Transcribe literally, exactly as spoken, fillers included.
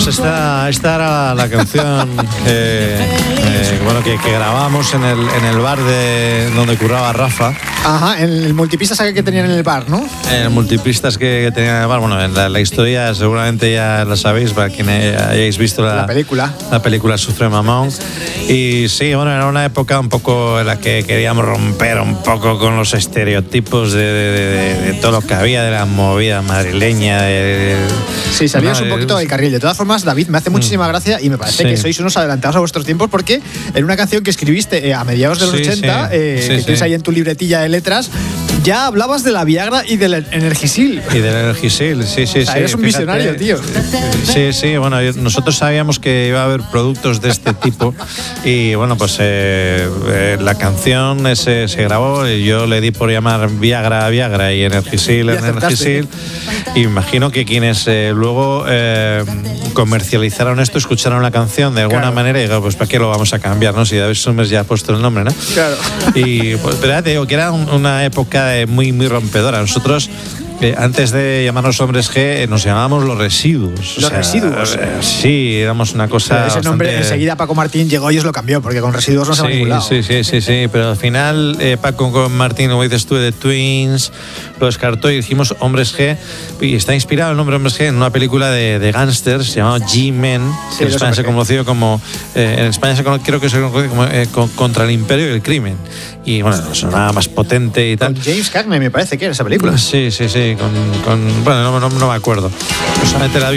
Pues esta, esta era la canción eh, eh, bueno, que, que grabamos en el, en el bar de donde curraba Rafa. Ajá, en el multipistas que tenían en el bar, ¿no? En el multipistas que, que tenían en el bar. Bueno, en la, la historia seguramente ya la sabéis, para quien hayáis visto la, la película. La película Sufre Mamón. Y sí, bueno, era una época un poco en la que queríamos romper un poco con los estereotipos de, de, de, de todo lo que había de la movida madrileña. De, de, sí, salías no, un poquito del carril. De todas formas, David, me hace muchísima gracia y me parece sí. que sois unos adelantados a vuestros tiempos, porque en una canción que escribiste eh, a mediados de los sí, ochenta, sí. Eh, sí, que sí. tienes ahí en tu libretilla de letras, ya hablabas de la Viagra y del Energisil. Y del Energisil, sí, sí, o sea, sí. Eres un Fíjate, visionario, tío. Sí, sí, bueno, nosotros sabíamos que iba a haber productos de este tipo y bueno, pues eh, eh, la canción se, se grabó y yo le di por llamar Viagra, Viagra y Energisil, y Energisil. Y imagino que quienes eh, luego eh, comercializaron esto escucharon la canción de alguna claro. manera y digo, pues ¿para qué lo vamos a cambiar, no? Si David Summers ya ha puesto el nombre, ¿no? Claro. Y pues, pero ya te digo que era un, una época muy, muy rompedora. Nosotros Eh, antes de llamarnos Hombres G, eh, nos llamábamos Los Residuos. Los o sea, Residuos. Eh, sí, éramos una cosa. Pero ese bastante... nombre, enseguida Paco Martín llegó y os lo cambió, porque con Residuos no se sí, va a ningún lado. Sí, sí, sí, sí. Pero al final, eh, Paco con Martín, como dices tú, de Twins, lo descartó y dijimos Hombres G. Y está inspirado el nombre Hombres G en una película de, de gángsters llamado G-Men, sí, que en España se conoció como. Eh, en España se conoce, creo que se conoce como eh, con, Contra el Imperio y el Crimen. Y bueno, sonaba más potente y tal. Con James Cagney, me parece que era esa película. Sí, sí, sí. Con. con bueno, no, no, no me acuerdo. Solamente la vi